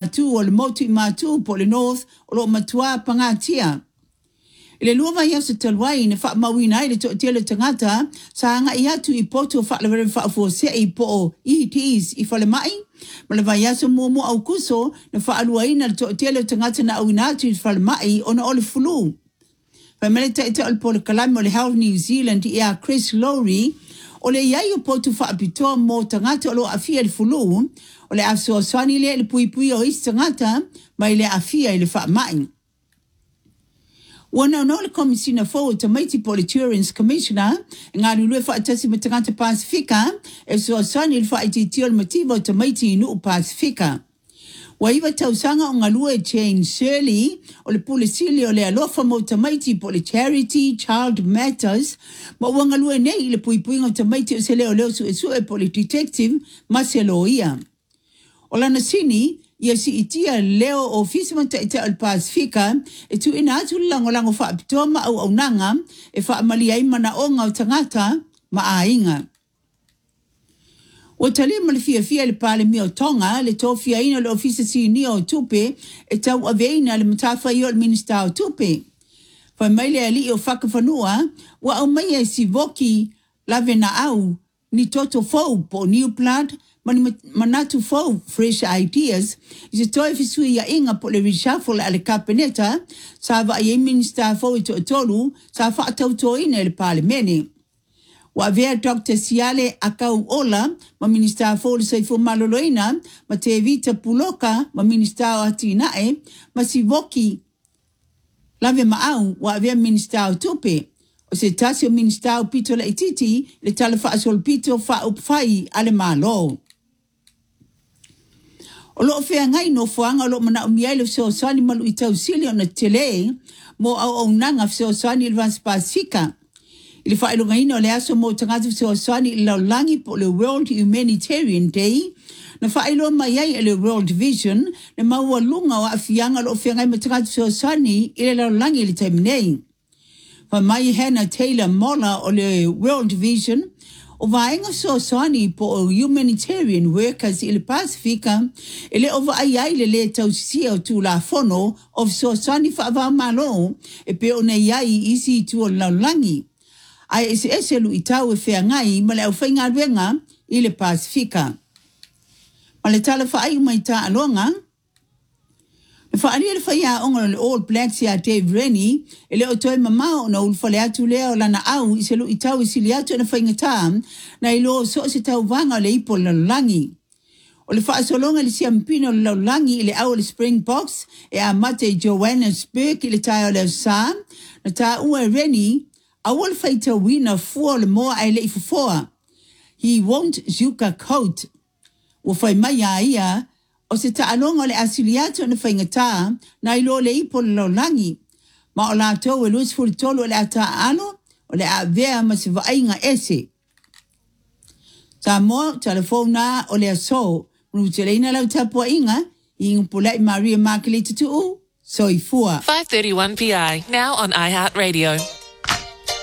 matu o le motu i matu po le North o lo matua pangatia. Ile lua vai asa talwai ne wha mawina ile to tele tangata sa anga i atu i poto wha lewere wha fuose i po ETs i whale mai. Ma le vai asa muamu au kuso ne wha aluaina le to tele tangata na au inatu i whale mai o na ole fulu. Pai mele ta ita alpo le kalami o le Health New Zealand i a Chris Lowry o le iai o potu wha apitoa mo tangata o lo afia le fulu o le afsoa swani le pui pui o isi tangata mai le afia i le wha mai. Wana no le komisina fo te Maiti Politurans Commissioner ngā lulue whaatasi me tangata Pasifika e soa sani le whaititio le motivo te Maiti inu Pasifika. Wa iwa tausanga o ngā lue Jane Shirley o le pulisili o le alofa mo te Maiti Poli Charity Child Matters ma ua ngā lue nei le puipuinga te Maiti o se leo leo su e su e Poli Detective Marcelo ia. O lana sini ia si itia leo o fisimanta ita al Pasifika e tu ina atu lango wha apitoa ma au nanga e wha amali ai mana o ngau tangata ma a inga. O tali ma le fia le pale mi o Tonga le tō fia ina le ofisa si ni o tupe e tau aveina le matafa i o le minista o tupe. Whai mai le ali o whakawhanua wa au mai e si voki lave na au ni toto fau po New Blood manatu fau fresh ideas is a toi fisui ya inga po le reshuffle ale kapeneta sa va ye minister fau i tolu sa fa tau toina le parlemene. Wa vea Dr. Siale akau ola ma minister fau le saifo maloloina ma te Vita Puloka ma minister o atinae ma si voki lave maau wa vea minister o tupe. O se tasi o minister o pito la ititi le talafa asol pito fa upfai ale malo. O loo fea ngai no fuanga o loo mana umiai le fseo sani malu i tau sili o na tele mo au nanga fseo sani il Vans Pasifika. Ili wha ilunga ina o le aso mo tangata fseo sani il laulangi po le World Humanitarian Day na wha ilo mai le World Vision na maua lunga o afianga loo fea ngai mo tangata fseo sani ili laulangi ili taiminei. Wa mai Hannah Taylor Mola o le World Vision o vaenga so sani po humanitarian workers i le Pasifika ele ova ai le tausia o tu la fono of so sani whaava malo e pe o nei ai isi tu o laulangi. Ai ese lu itau e whea ngai ma le au whainga ruenga i le Pasifika. Ma le tala whaai mai ta alonga le whaani le whaia onga le All Blacks ia Dave Rennie e le o toi mamao na ulfale atu leo lana au i se lu itau i sili atu na whainga tā na ilo so se tau vanga le ipo le laulangi. O le whaasolonga le siampino le laulangi i le au le Springboks e a mate Johannesburg i le tai o le sa na tā ua Rennie a wal whaita wina fua le moa ai le ifufoa. He won't sugarcoat. O whai mai a ia o se taanonga le asiliato na whaingatā na ilo le ipo le laulangi. Ma o la tau e luis furitolo le ata ano o le a vea ma se vainga ese. Ta mo telefona o le aso munu te leina lau tapua inga i ngupulai Maria Markelita tuu soifua. 5:31 PI now on iHeartRadio.